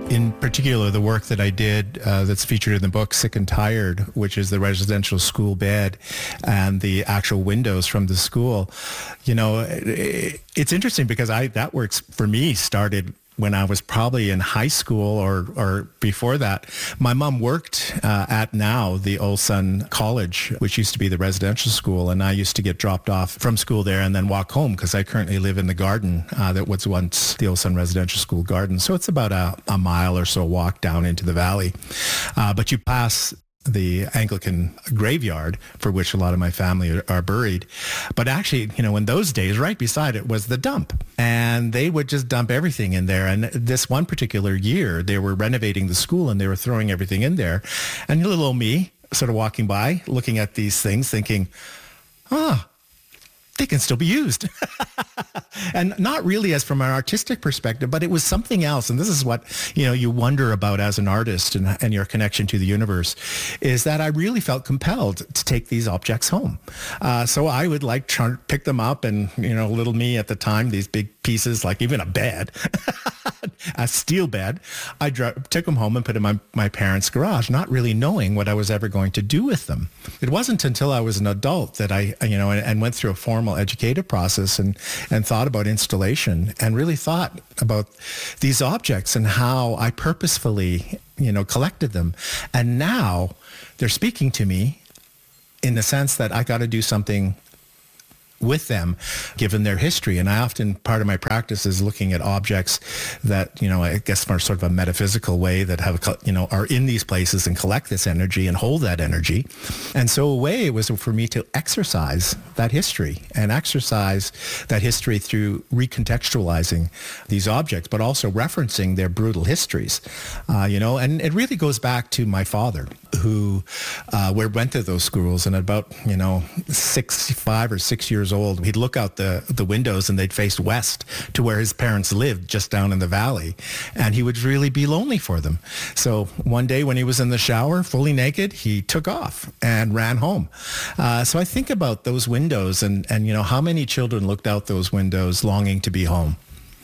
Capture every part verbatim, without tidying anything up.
In particular, the work that I did uh, that's featured in the book, Sick and Tired, which is the residential school bed and the actual windows from the school, you know, it, it's interesting because I that work for me started when I was probably in high school or, or before that. My mom worked uh, at now the Ulsan College, which used to be the residential school, and I used to get dropped off from school there and then walk home because I currently live in the garden uh, that was once the Ulsan Residential School garden. So it's about a, a mile or so walk down into the valley. Uh, but you pass the Anglican graveyard for which a lot of my family are, are buried. But actually, you know, in those days, right beside it was the dump. And they would just dump everything in there. And this one particular year, they were renovating the school and they were throwing everything in there. And little old me sort of walking by, looking at these things, thinking, ah, they can still be used. And not really as from an artistic perspective, but it was something else. And this is what, you know, you wonder about as an artist and, and your connection to the universe, is that I really felt compelled to take these objects home. Uh, so I would like try to pick them up and, you know, little me at the time, these big pieces, like even a bed, a steel bed, I dro- took them home and put them in my, my parents' garage, not really knowing what I was ever going to do with them. It wasn't until I was an adult that I, you know, and, and went through a formal educative process and, and thought about installation and really thought about these objects and how I purposefully, you know, collected them. And now they're speaking to me in the sense that I got to do something with them, given their history. And I often, part of my practice is looking at objects that, you know, I guess from sort of a metaphysical way that have, you know, are in these places and collect this energy and hold that energy. And so a way was for me to exercise that history and exercise that history through recontextualizing these objects, but also referencing their brutal histories, uh, you know, and it really goes back to my father, who uh, went to those schools, and at about, you know, six, five or six years old, he'd look out the, the windows and they'd face west to where his parents lived, just down in the valley. And he would really be lonely for them. So one day when he was in the shower, fully naked, he took off and ran home. Uh, so I think about those windows and, and, you know, how many children looked out those windows longing to be home.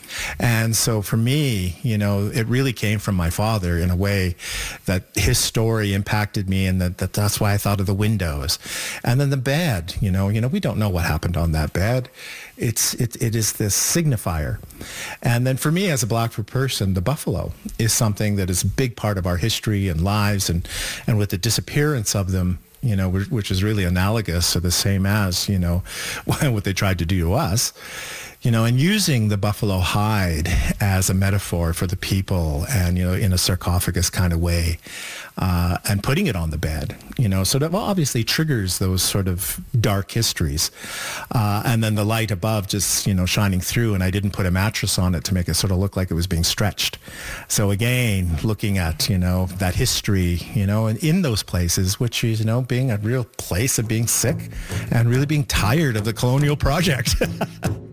And so for me, you know, it really came from my father in a way that his story impacted me, and that, that that's why I thought of the windows. And then the bed, you know, you know, we don't know what happened on that bed. It's, it, it is this signifier. And then for me as a Blackfoot person, the buffalo is something that is a big part of our history and lives, and, and with the disappearance of them, you know, which is really analogous or the same as, you know, what they tried to do to us. You know, and using the buffalo hide as a metaphor for the people and, you know, in a sarcophagus kind of way, uh, and putting it on the bed, you know, so that obviously triggers those sort of dark histories. Uh, and then the light above just, you know, shining through, and I didn't put a mattress on it to make it sort of look like it was being stretched. So again, looking at, you know, that history, you know, and in those places, which is, you know, being a real place of being sick and really being tired of the colonial project.